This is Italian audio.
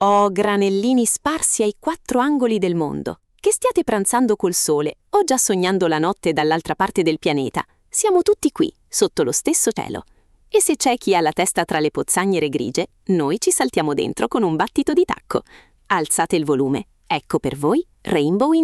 Ho granellini sparsi ai 4 angoli del mondo. Che stiate pranzando col sole o già sognando la notte dall'altra parte del pianeta, siamo tutti qui, sotto lo stesso cielo. E se c'è chi ha la testa tra le pozzanghere grigie, noi ci saltiamo dentro con un battito di tacco. Alzate il volume. Ecco per voi Rainbow in